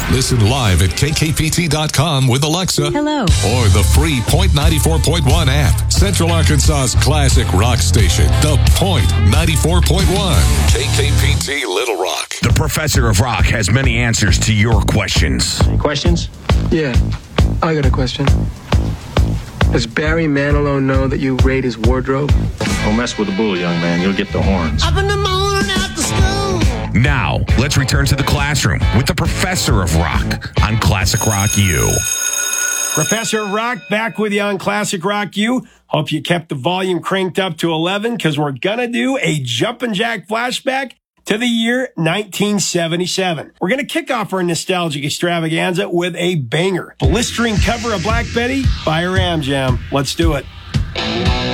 Listen live at kkpt.com with Alexa. Hello. Or the free Point 94.1 app. Central Arkansas's classic rock station, The Point 94.1. KKPT Little Rock. The Professor of Rock has many answers to your questions. Questions? Yeah, I got a question. Does Barry Manilow know that you raid his wardrobe? Don't mess with the bull, young man. You'll get the horns. Up in the morning after school. Now, let's return to the classroom with the Professor of Rock on Classic Rock U. Professor of Rock back with you on Classic Rock U. Hope you kept the volume cranked up to 11 because we're going to do a Jumpin' Jack flashback to the year 1977. We're going to kick off our nostalgic extravaganza with a banger. Blistering cover of Black Betty by Ram Jam. Let's do it.